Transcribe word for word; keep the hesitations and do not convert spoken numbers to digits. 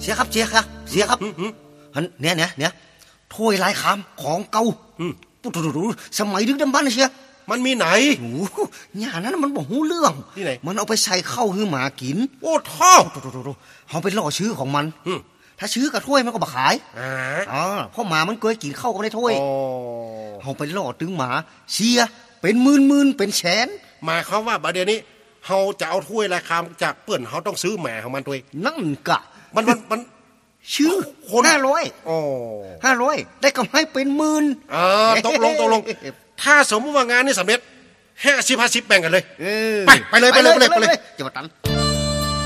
สียครับเสียครับเสียครับเนี่ยเนี่ยเนี่ยถ้วยลายคำของเก่าปุ๊บสมัยดึกดำบรรพ์เชียมันมีไหนโอ้ยานั้นมันบอกหูเรื่องที่ไหนมันเอาไปใส่ข้าวให้หมากินโอ้ท่อเขาไปล่อชื่อของมันถ้าชื่อกับถ้วยมันก็บขายอ๋อเพราะหมามันเคยกินข้าวก็ได้ถ้วยเขาไปล่อตึงหมาเชียเป็นหมื่นหมื่นเป็นแสนหมายความว่าบัดเดี๋ยวนี้เขาจะเอาถ้วยราคาจากเปื่อนเขาต้องซื้อแหม่ของมันตัวเองนั่นกะมันมันมันชื่อห้าร้อยโอ้ห้าร้อยได้กำไรเป็นหมื่นอ่าตกลงตกลงถ้าสมมติว่างานนี้สำเร็จห้าสิบห้าสิบแบ่งกันเลยไปไปเลยไปเลยไปเลยไปเลยจะมาตัน